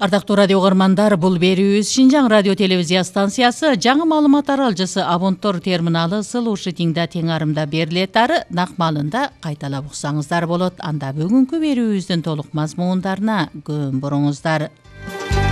Ардактуу радио угармандар, бул берүүбүз Шинжаң радио телевизия станциясы жаңы маалымат аралжысы Абонтор терминалы Сылуу Шитиңда тең арымда берилет ары накмалында кайталап уксаңыздар болот. Анда бүгүнкү берүүбүздүн толук мазмундарына көң буруңуздар.